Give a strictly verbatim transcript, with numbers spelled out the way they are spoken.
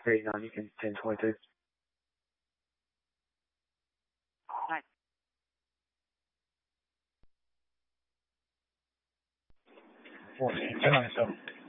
thirty-nine, you can ten twenty-two. Nice. fourteen, ten ninety-seven.